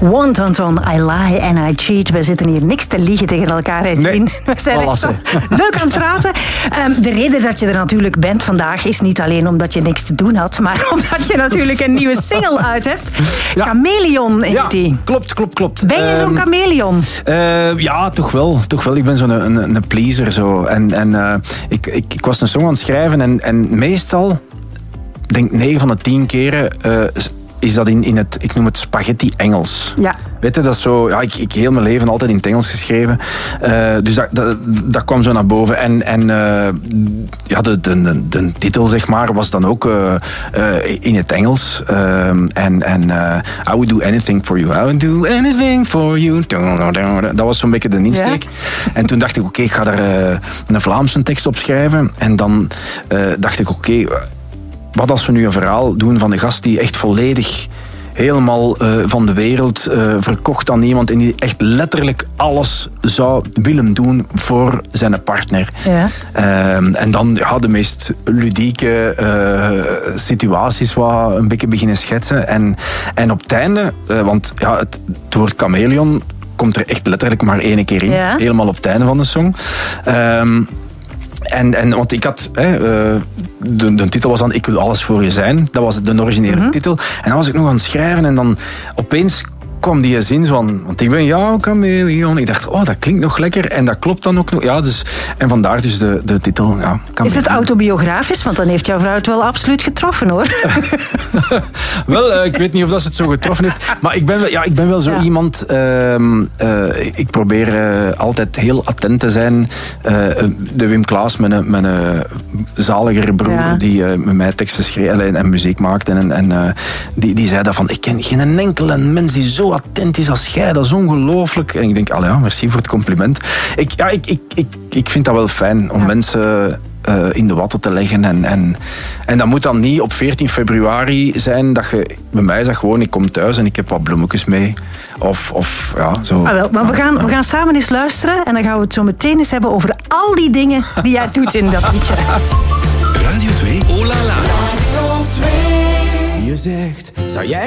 Want Anton, I lie and I cheat. We zitten hier niks te liegen tegen elkaar. Nee, we zijn echt leuk aan het praten. De reden dat je er natuurlijk bent vandaag is niet alleen omdat je niks te doen had, maar omdat je natuurlijk een nieuwe single uit hebt. Ja. Chameleon heet die. Klopt. Ben je zo'n chameleon? Ja, toch wel. Ik ben zo'n een pleaser. Zo. En ik was een song aan het schrijven en meestal, denk 9 van de 10 keren... is dat in het, ik noem het spaghetti Engels. Ja. Weet je, dat is zo... Ja, ik heel mijn leven altijd in het Engels geschreven. Dus dat kwam zo naar boven. En ja, de titel, zeg maar, was dan ook in het Engels. I would do anything for you. I would do anything for you. Dat was zo'n beetje de insteek. Ja. En toen dacht ik, oké, ik ga daar een Vlaamse tekst op schrijven. En dan dacht ik, oké, wat als we nu een verhaal doen van een gast die echt volledig helemaal van de wereld verkocht aan iemand en die echt letterlijk alles zou willen doen voor zijn partner. Ja. En dan de meest ludieke situaties wat een beetje beginnen schetsen. En op het einde, want ja, het woord chameleon komt er echt letterlijk maar 1 keer in. Ja. Helemaal op het einde van de song. Want ik had... de titel was dan Ik wil alles voor je zijn. Dat was de originele titel. En dan was ik nog aan het schrijven en dan opeens kwam die zin van... Want ik ben jouw chameleon. Ik dacht, dat klinkt nog lekker. En dat klopt dan ook nog. Ja, dus, en vandaar dus de titel. Ja, is het autobiografisch? Want dan heeft jouw vrouw het wel absoluut getroffen, hoor. Wel, ik weet niet of dat ze het zo getroffen heeft. Maar ik ben wel zo iemand... ik probeer altijd heel attent te zijn. De Wim Klaas, mijn zaliger broer, die met mij teksten schreef en muziek maakte. En die zei dat van, ik ken geen enkele mens die zo attent is als jij. Dat is ongelooflijk. En ik denk, merci voor het compliment. Ik vind dat wel fijn om mensen in de watten te leggen. En dat moet dan niet op 14 februari zijn. Bij mij is dat gewoon, ik kom thuis en ik heb wat bloemetjes mee. Of zo. Wel, maar we gaan samen eens luisteren. En dan gaan we het zo meteen eens hebben over al die dingen die jij doet in dat liedje. Radio 2, oh la la. Radio 2. Je zegt, zou jij